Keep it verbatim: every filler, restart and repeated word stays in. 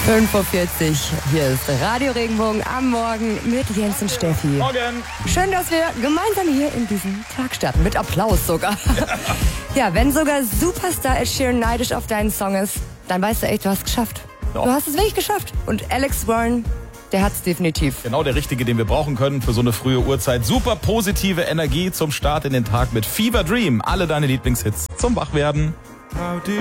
fünf Uhr vierzig, hier ist Radio Regenbogen am Morgen mit Jens und Steffi. Morgen. Schön, dass wir gemeinsam hier in diesen Tag starten, mit Applaus sogar. Ja, wenn sogar Superstar Ed Sheeran neidisch auf deinen Song ist, dann weißt du echt, du hast es geschafft. Doch. Du hast es wirklich geschafft. Und Alex Warren, der hat es definitiv. Genau der Richtige, den wir brauchen können für so eine frühe Uhrzeit. Super positive Energie zum Start in den Tag mit Fever Dream. Alle deine Lieblingshits zum Wachwerden.